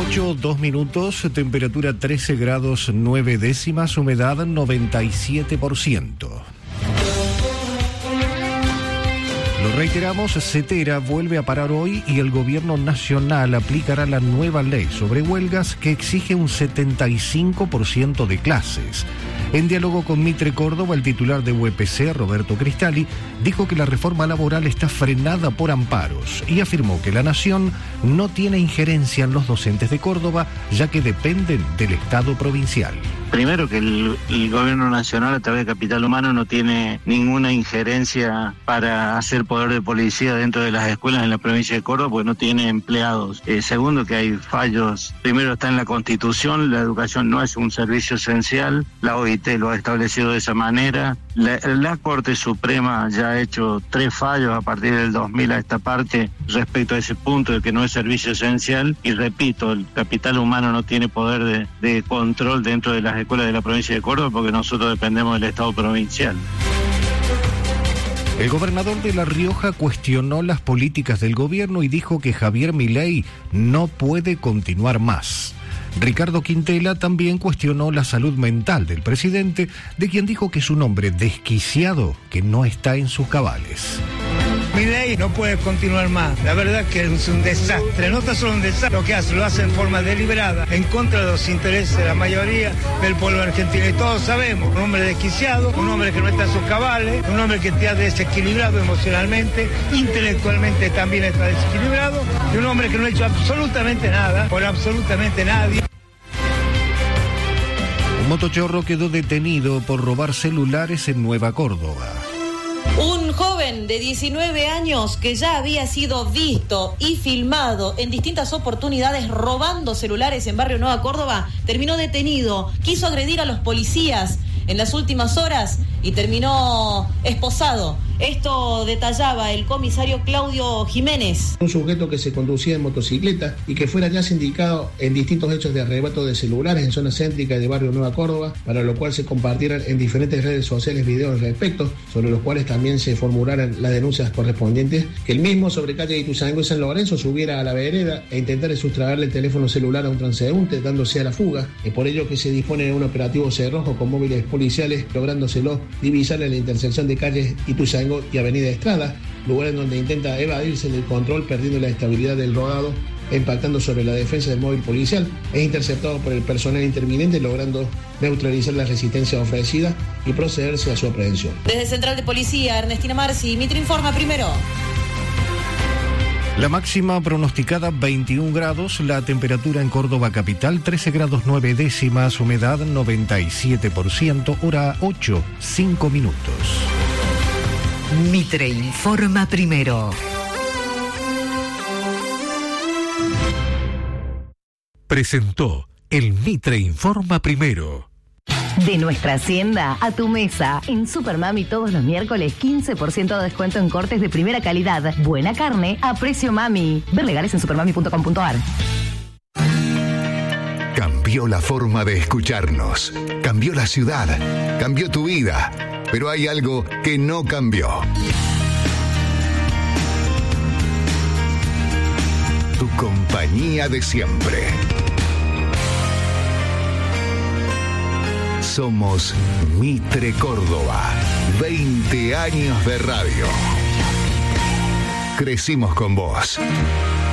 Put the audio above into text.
8:02, temperatura 13 grados 9 décimas, humedad 97%. Lo reiteramos, Cetera vuelve a parar hoy y el gobierno nacional aplicará la nueva ley sobre huelgas que exige un 75% de clases. En diálogo con Mitre Córdoba, el titular de UPC, Roberto Cristali, dijo que la reforma laboral está frenada por amparos y afirmó que la Nación no tiene injerencia en los docentes de Córdoba, ya que dependen del Estado provincial. Primero que el gobierno nacional a través de Capital Humano no tiene ninguna injerencia para hacer poder de policía dentro de las escuelas en la provincia de Córdoba, porque no tiene empleados. Segundo, que hay fallos. Primero está en la Constitución, la educación no es un servicio esencial, la OIT lo ha establecido de esa manera. La Corte Suprema ya ha hecho 3 fallos a partir del 2000 a esta parte respecto a ese punto de que no es servicio esencial. Y repito, el Capital Humano no tiene poder de control dentro de las escuelas de la provincia de Córdoba porque nosotros dependemos del Estado provincial. El gobernador de La Rioja cuestionó las políticas del gobierno y dijo que Javier Milei no puede continuar más. Ricardo Quintela también cuestionó la salud mental del presidente, de quien dijo que es un hombre desquiciado que no está en sus cabales. Milei no puede continuar más. La verdad que es un desastre. No está solo un desastre, lo que hace, lo hace en forma deliberada, en contra de los intereses de la mayoría del pueblo argentino. Y todos sabemos, un hombre desquiciado, un hombre que no está en sus cabales, un hombre que está desequilibrado emocionalmente, intelectualmente también está desequilibrado, y un hombre que no ha hecho absolutamente nada por absolutamente nadie. Un motochorro quedó detenido por robar celulares en Nueva Córdoba. Un joven de 19 años que ya había sido visto y filmado en distintas oportunidades robando celulares en Barrio Nueva Córdoba terminó detenido, quiso agredir a los policías en las últimas horas y terminó esposado. Esto detallaba el comisario Claudio Jiménez. Un sujeto que se conducía en motocicleta y que fuera ya sindicado en distintos hechos de arrebato de celulares en zona céntrica de Barrio Nueva Córdoba, para lo cual se compartieran en diferentes redes sociales videos al respecto, sobre los cuales también se formularan las denuncias correspondientes, que el mismo sobre calle Ituzaingó y San Lorenzo subiera a la vereda e intentara sustraerle el teléfono celular a un transeúnte, dándose a la fuga. Es por ello que se dispone de un operativo cerrojo con móviles policiales, lográndoselo divisar en la intersección de calles Ituzaingó y Avenida Estrada, lugar en donde intenta evadirse del control, perdiendo la estabilidad del rodado, impactando sobre la defensa del móvil policial. Es interceptado por el personal interviniente, logrando neutralizar la resistencia ofrecida y procederse a su aprehensión. Desde Central de Policía, Ernestina Marci, Mitre Informa primero. La máxima pronosticada 21 grados, la temperatura en Córdoba capital 13 grados 9 décimas, humedad 97%, hora 8:05. Mitre Informa primero. Presentó el Mitre Informa primero. De nuestra hacienda a tu mesa. En Supermami todos los miércoles 15% de descuento en cortes de primera calidad. Buena carne a precio mami. Ver legales en supermami.com.ar. Cambió la forma de escucharnos. Cambió la ciudad. Cambió tu vida. Pero hay algo que no cambió. Tu compañía de siempre. Somos Mitre Córdoba. 20 años de radio. Crecimos con vos.